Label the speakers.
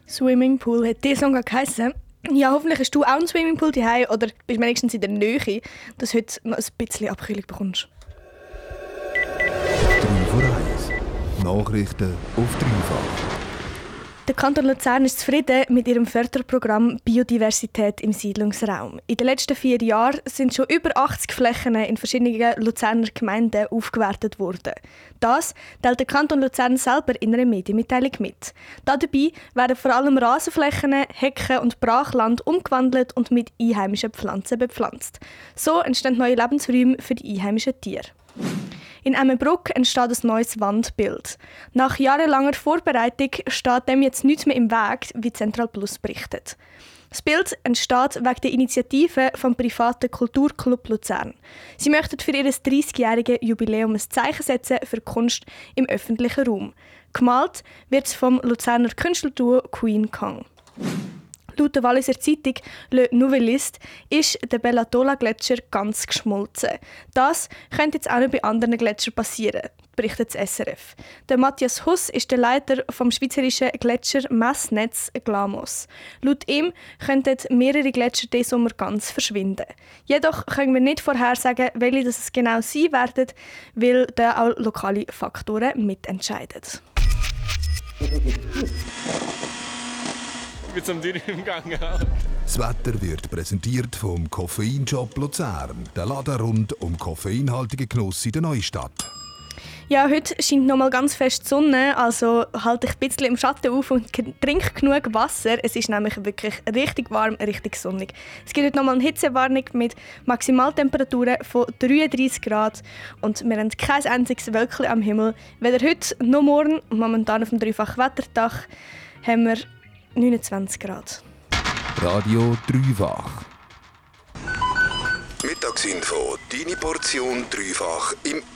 Speaker 1: Swimmingpool hat dieser Song geheissen. Ja, hoffentlich hast du auch einen Swimmingpool daheim oder bist wenigstens in der Nähe, dass du heute noch ein bisschen Abkühlung bekommst.
Speaker 2: 3 vor 1. Nachrichten auf dreifach.
Speaker 1: Der Kanton Luzern ist zufrieden mit ihrem Förderprogramm Biodiversität im Siedlungsraum. In den letzten 4 Jahren sind schon über 80 Flächen in verschiedenen Luzerner Gemeinden aufgewertet worden. Das teilt der Kanton Luzern selber in einer Medienmitteilung mit. Dabei werden vor allem Rasenflächen, Hecken und Brachland umgewandelt und mit einheimischen Pflanzen bepflanzt. So entstehen neue Lebensräume für die einheimischen Tiere. In Emmenbruck entsteht ein neues Wandbild. Nach jahrelanger Vorbereitung steht dem jetzt nichts mehr im Weg, wie Central Plus berichtet. Das Bild entsteht wegen der Initiative vom privaten Kulturclub Luzern. Sie möchten für ihr 30-jähriges Jubiläum ein Zeichen setzen für Kunst im öffentlichen Raum. Gemalt wird es vom Luzerner Künstlerduo Queen Kong. Laut der Walliser Zeitung «Le Nouvelliste» ist der Bellatola-Gletscher ganz geschmolzen. Das könnte jetzt auch noch bei anderen Gletschern passieren, berichtet das SRF. Der Matthias Huss ist der Leiter vom schweizerischen Gletscher-Messnetz GLAMOS. Laut ihm könnten mehrere Gletscher diesen Sommer ganz verschwinden. Jedoch können wir nicht vorhersagen, welche das es genau sein werden, weil da auch lokale Faktoren mitentscheiden.
Speaker 3: Ich bin zum Dürren im Gang.
Speaker 2: Das Wetter wird präsentiert vom Koffeinshop Luzern, der Laden rund um koffeinhaltigen Genuss in der Neustadt.
Speaker 1: Ja, heute scheint noch mal ganz fest die Sonne, also halte ich ein bisschen im Schatten auf und trinke genug Wasser. Es ist nämlich wirklich richtig warm, richtig sonnig. Es gibt heute noch mal eine Hitzewarnung mit Maximaltemperaturen von 33 Grad und wir haben kein einziges Wölkchen am Himmel. Weder heute noch morgen, momentan auf dem Dreifach-Wetterdach, haben wir 29 Grad.
Speaker 2: Radio Dreifach.
Speaker 4: Mittagsinfo, deine Portion Dreifach im